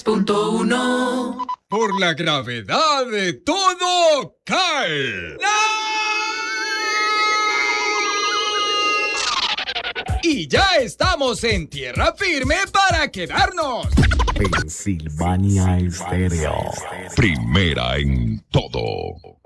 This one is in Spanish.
Punto uno. Por la gravedad de todo cae. Y ya estamos en tierra firme para quedarnos. Pensilvania Estéreo. Primera en todo.